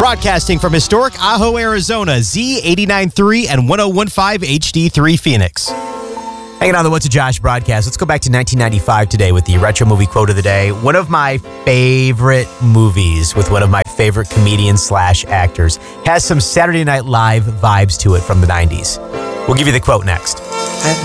Broadcasting from historic Ajo, Arizona, Z89.3 and 101.5 HD3 Phoenix. Hanging on the What's a Josh broadcast. Let's go back to 1995 today with the retro movie quote of the day. One of my favorite movies with one of my favorite comedians / actors has some Saturday Night Live vibes to it from the 90s. We'll give you the quote next.